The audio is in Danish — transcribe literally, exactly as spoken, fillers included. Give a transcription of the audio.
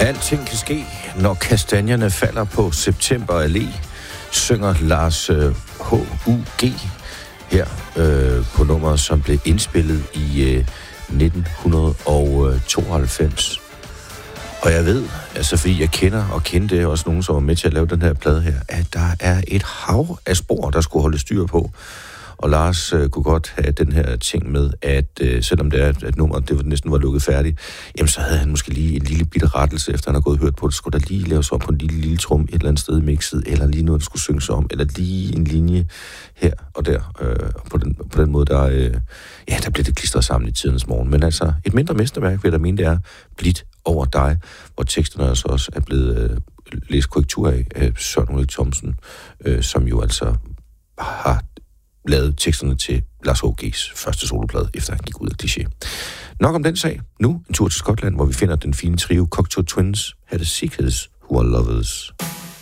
Alting kan ske, når kastanjerne falder på September Allé, synger Lars øh, H U G her øh, på nummeret, som blev indspillet i øh, nitten tooghalvfems. Og jeg ved, altså fordi jeg kender og kendte også nogen, som var med til at lave den her plade her, at der er et hav af spor, der skulle holde styr på. Og Lars øh, kunne godt have den her ting med, at øh, selvom det er et nummer, det var, næsten var lukket færdigt, jamen så havde han måske lige en lille bitte rettelse, efter han har gået og hørt på det. Skulle der lige laves om på en lille, lille trum et eller andet sted i mixet, eller lige noget, der skulle synges om, eller lige en linje her og der. Øh, på, den, på den måde, der, øh, ja, der blev det klistret sammen i tidens morgen. Men altså, et mindre mesterværk, vil jeg da mene, det er Blidt over dig, hvor teksterne altså også er blevet øh, læst korrektur af, af Søren Ulrik Thomsen, øh, som jo altså har lavet teksterne til Lars H G's første soloplade, efter han gik ud af Kliché. Nok om den sag. Nu en tur til Skotland, hvor vi finder den fine trio Cocteau Twins, Had a Seekers Who Are Lovers.